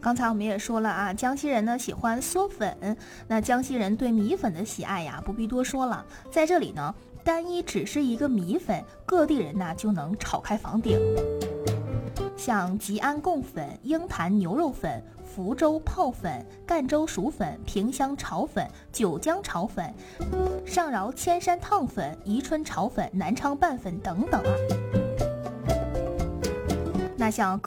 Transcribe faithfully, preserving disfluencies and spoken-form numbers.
刚才我们也说了啊，江西人呢喜欢嗦粉，那江西人对米粉的喜爱呀，不必多说了。在这里呢，单一只是一个米粉，各地人呢就能炒开房顶。像吉安贡粉、鹰潭牛肉粉、福州泡粉、赣州薯粉、萍乡炒粉、九江炒粉、上饶千山烫粉、宜春炒粉、南昌拌粉等等啊。那像